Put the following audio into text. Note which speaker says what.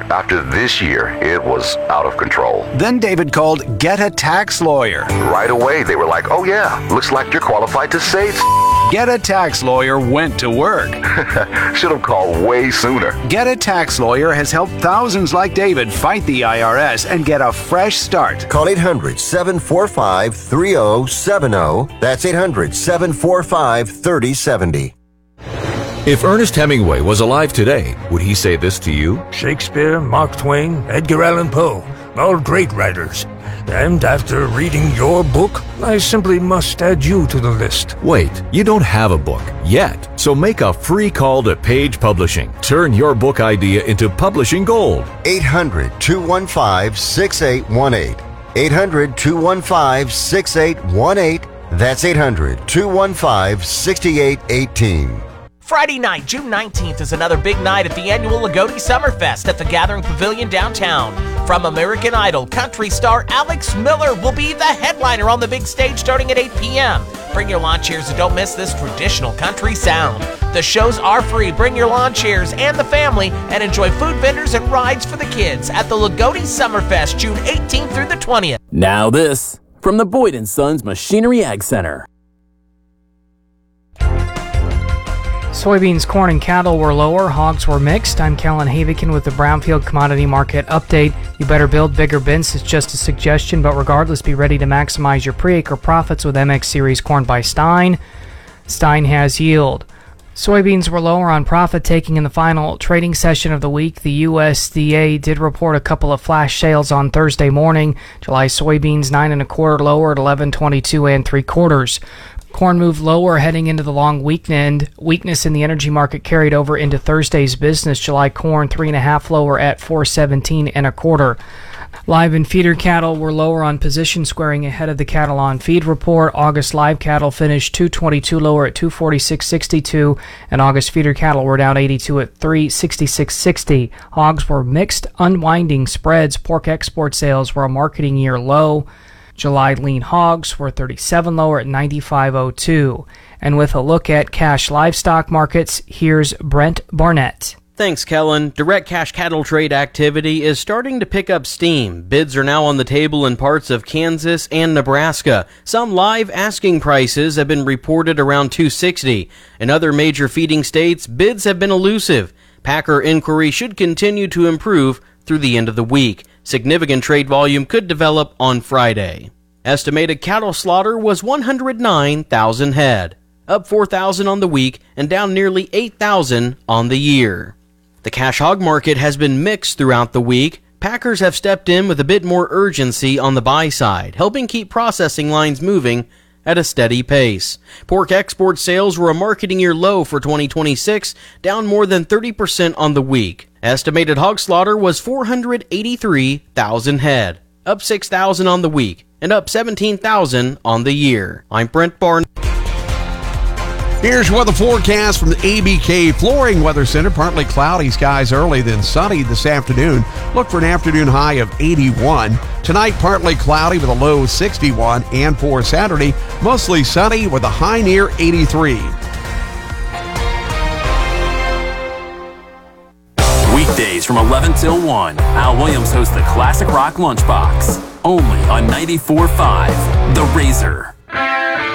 Speaker 1: but after this year, it was out of control.
Speaker 2: Then David called Get a Tax Lawyer.
Speaker 1: Right away, they were like, oh yeah, looks like you're qualified to save.
Speaker 2: Get a Tax Lawyer went to work.
Speaker 1: Should have called way sooner.
Speaker 2: Get a Tax Lawyer has helped thousands like David fight the IRS and get a fresh start.
Speaker 3: Call 800-745-3070. That's 800-745-3070.
Speaker 4: If Ernest Hemingway was alive today, would he say this to you?
Speaker 5: Shakespeare, Mark Twain, Edgar Allan Poe, all great writers. And after reading your book, I simply must add you to the list.
Speaker 4: Wait, you don't have a book yet, so make a free call to Page Publishing. Turn your book idea into publishing gold.
Speaker 3: 800-215-6818. 800-215-6818. That's 800-215-6818.
Speaker 6: Friday night, June 19th is another big night at the annual Lagodi Summerfest at the Gathering Pavilion downtown. From American Idol, country star Alex Miller will be the headliner on the big stage starting at 8 p.m. Bring your lawn chairs and don't miss this traditional country sound. The shows are free. Bring your lawn chairs and the family and enjoy food vendors and rides for the kids at the Lagodi Summerfest, June 18th through the 20th.
Speaker 7: Now this, from the Boyd & Sons Machinery Ag Center.
Speaker 8: Soybeans, corn, and cattle were lower. Hogs were mixed. I'm Kellen Havikin with the Brownfield Commodity Market Update. You better build bigger bins. It's just a suggestion, but regardless, be ready to maximize your pre-acre profits with MX Series corn by Stein. Stein has yield. Soybeans were lower on profit-taking in the final trading session of the week. The USDA did report a couple of flash sales on Thursday morning. July soybeans 9 1/4 lower at 11.22 3/4. Corn moved lower heading into the long weekend. Weakness in the energy market carried over into Thursday's business. July corn 3 1/2 lower at 4.17 1/4. Live and feeder cattle were lower on position squaring ahead of the cattle on feed report. August live cattle finished 222 lower at 246.62, and August feeder cattle were down 82 at 366.60. Hogs were mixed, unwinding spreads. Pork export sales were a marketing year low. July lean hogs were 37 lower at 95.02. And with a look at cash livestock markets, here's Brent Barnett.
Speaker 9: Thanks, Kellen. Direct cash cattle trade activity is starting to pick up steam. Bids are now on the table in parts of Kansas and Nebraska. Some live asking prices have been reported around $260. In other major feeding states, bids have been elusive. Packer inquiry should continue to improve through the end of the week. Significant trade volume could develop on Friday. Estimated cattle slaughter was 109,000 head, up 4,000 on the week and down nearly 8,000 on the year. The cash hog market has been mixed throughout the week. Packers have stepped in with a bit more urgency on the buy side, helping keep processing lines moving at a steady pace. Pork export sales were a marketing year low for 2026, down more than 30% on the week. Estimated hog slaughter was 483,000 head, up 6,000 on the week and up 17,000 on the year. I'm Brent Barn.
Speaker 10: Here's your weather forecast from the ABK Flooring Weather Center. Partly cloudy skies early, then sunny this afternoon. Look for an afternoon high of 81. Tonight, partly cloudy with a low 61. And for Saturday, mostly sunny with a high near 83.
Speaker 7: Weekdays from 11 till 1, Al Williams hosts the Classic Rock Lunchbox. Only on 94.5 The Razor.